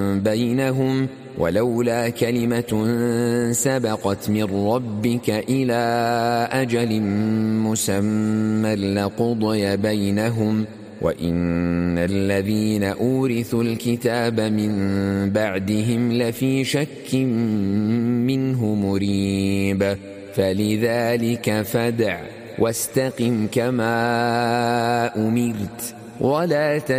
بينهم ولولا كلمة سبقت من ربك إلى أجل مسمى لقضي بينهم وإن الذين أورثوا الكتاب من بعدهم لفي شك منه مريب فلذلك فادع واستقم كما أمرت ولا